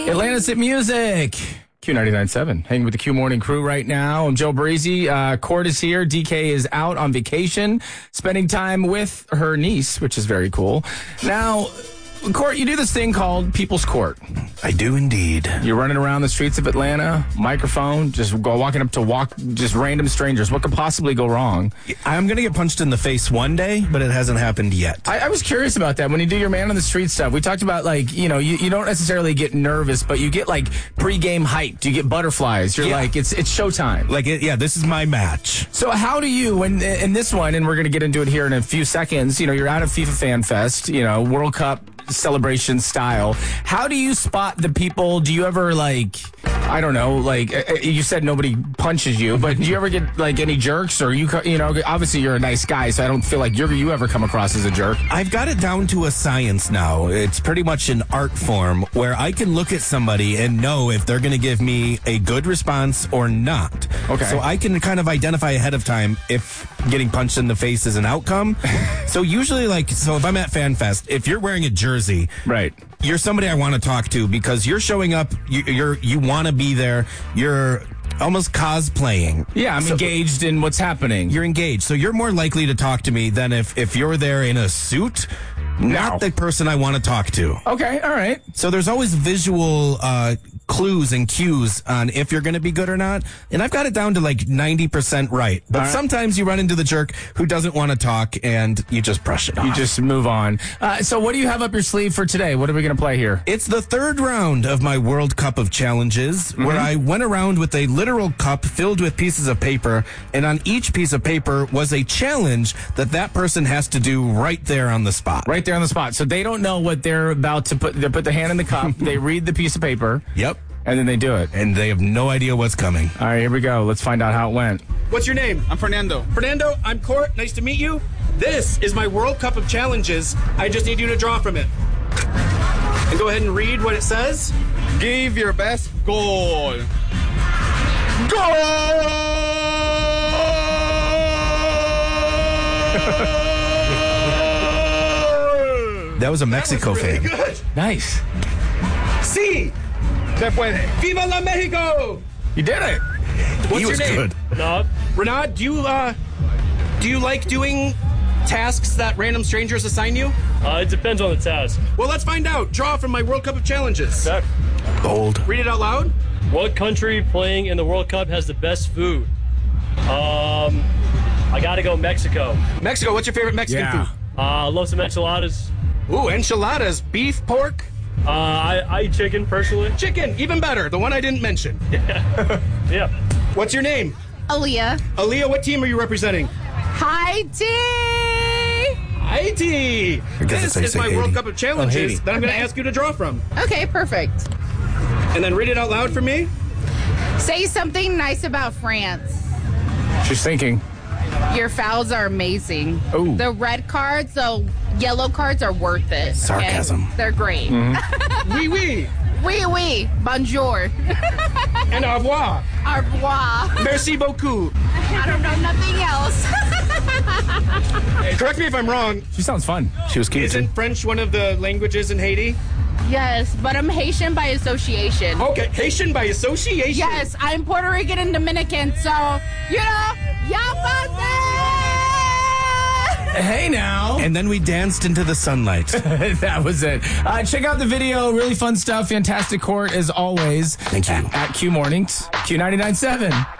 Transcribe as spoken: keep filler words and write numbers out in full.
Atlantis at Music. Q ninety-nine point seven. Hanging with the Q Morning crew right now. I'm Joe Breezy. Uh, Court is here. D K is out on vacation, spending time with her niece, which is very cool. Now, Court, you do this thing called People's Court. I do indeed. You're running around the streets of Atlanta, microphone, just go walking up to walk just random strangers. What could possibly go wrong? I'm going to get punched in the face one day, but it hasn't happened yet. I, I was curious about that. When you do your man on the street stuff, we talked about, like, you know, you, you don't necessarily get nervous, but you get, like, pre-game hyped. You get butterflies. You're yeah. like, it's it's showtime. Like, it, yeah, this is my match. So how do you, in, in this one, and we're going to get into it here in a few seconds, you know, you're out of FIFA Fan Fest, you know, World Cup celebration style. How do you spot the people? Do you ever, like, I don't know, like, you said nobody punches you, but do you ever get, like, any jerks? Or, you you know, obviously you're a nice guy, so I don't feel like you're, you ever come across as a jerk. I've got it down to a science now. It's pretty much an art form where I can look at somebody and know if they're going to give me a good response or not. Okay. So I can kind of identify ahead of time if getting punched in the face is an outcome. So usually, like, so if I'm at FanFest, if you're wearing a jersey, right, you're somebody I want to talk to because you're showing up, you, you're you want to be there, you're almost cosplaying. Yeah, I'm so engaged in what's happening. You're engaged, so you're more likely to talk to me than if, if you're there in a suit. Not no. the person I want to talk to. Okay, all right. So there's always visual uh, clues and cues on if you're going to be good or not. And I've got it down to like ninety percent right. But right. sometimes you run into the jerk who doesn't want to talk and you just brush it off. You just move on. Uh, so what do you have up your sleeve for today? What are we going to play here? It's the third round of my World Cup of Challenges, mm-hmm. where I went around with a literal cup filled with pieces of paper. And on each piece of paper was a challenge that that person has to do right there on the spot. Right there on the spot. So they don't know what they're about to put. They put their hand in the cup. They read the piece of paper. Yep. And then they do it. And they have no idea what's coming. All right, here we go. Let's find out how it went. What's your name? I'm Fernando. Fernando, I'm Court. Nice to meet you. This is my World Cup of Challenges. I just need you to draw from it. And go ahead and read what it says. Give your best goal. Goal! That was a Mexico that was really fan. Good. Nice. Sí. Se puede. Viva la Mexico! You did it. What's he was your name? good. Renaud. Renaud, do you uh, do you like doing tasks that random strangers assign you? Uh, it depends on the task. Well, let's find out. Draw from my World Cup of Challenges. Okay. Bold. Read it out loud. What country playing in the World Cup has the best food? Um, I gotta go Mexico. Mexico. What's your favorite Mexican Yeah. food? Uh, love some enchiladas. Ooh, enchiladas. Beef, pork, Uh, I, I eat chicken personally. chicken. Even better. The one I didn't mention. Yeah. What's your name? Aaliyah. Aaliyah, what team are you representing? Haiti. Haiti. guess This that's how you is say my Haiti. World Cup of Challenges Oh, Haiti. that I'm going to Okay. ask you to draw from. Okay, perfect. And then read it out loud for me. Say something nice about France. She's thinking. Your fouls are amazing. Ooh. The red cards, the yellow cards are worth it. okay? Sarcasm. They're great. Oui, oui. Oui, oui. Bonjour. And au revoir. Au revoir. Merci beaucoup. I don't know nothing else. Correct me if I'm wrong. She sounds fun. She was cute. Isn't French one of the languages in Haiti? Yes, but I'm Haitian by association. Okay, Haitian by association. Yes, I'm Puerto Rican and Dominican, so, you know, y'all Hey now. And then we danced into the sunlight. That was it. Uh, check out the video. Really fun stuff. Fantastic Court as always. Thank you. At, at Q Mornings. Q ninety-nine point seven.